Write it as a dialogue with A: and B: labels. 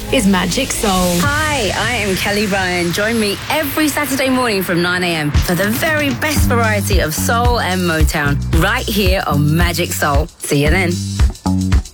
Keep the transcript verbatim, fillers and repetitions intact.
A: is Magic Soul.
B: Hi, I am Kelly Ryan. Join me every Saturday morning from nine a.m. for the very best variety of soul and Motown right here on Magic Soul. See you then.